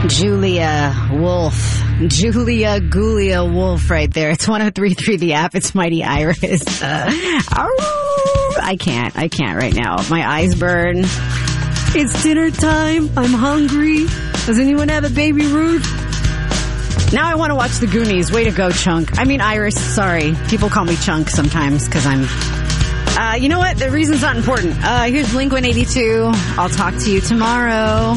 Julia Gulia Wolf right there. It's 103.3 The App. It's Mighty Iris. I can't right now. My eyes burn. It's dinner time. I'm hungry. Does anyone have a Baby Ruth? Now I want to watch the Goonies. Way to go, Chunk. I mean, Iris. Sorry. People call me Chunk sometimes because I'm... you know what? The reason's not important. Here's Blink-182. I'll talk to you tomorrow.